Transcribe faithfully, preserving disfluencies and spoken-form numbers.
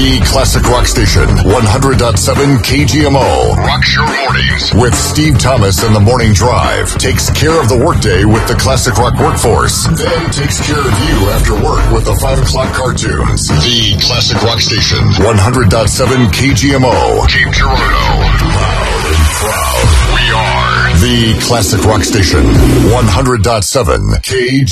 The Classic Rock Station, one hundred point seven K G M O. Rocks your mornings with Steve Thomas and the Morning Drive. Takes care of the workday with the Classic Rock workforce. Then takes care of you after work with the five o'clock cartoons. The Classic Rock Station, one hundred point seven K G M O. Cape Girardeau. Loud and proud. We are the Classic Rock Station, one hundred point seven K G M O.